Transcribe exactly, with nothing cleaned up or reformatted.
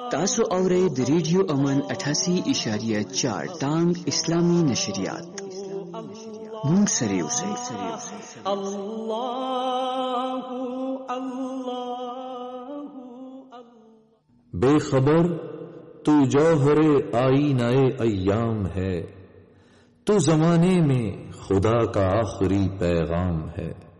तासु औरे the radio अमन अठासी इशारिया चार टांग इस्लामी नशरियात मूंग सरे उसे अल्लाहु अल्लाहु बेखबर तू जौहरे आईनाए अय्याम है, तू जमाने में खुदा का आखिरी पैगाम है।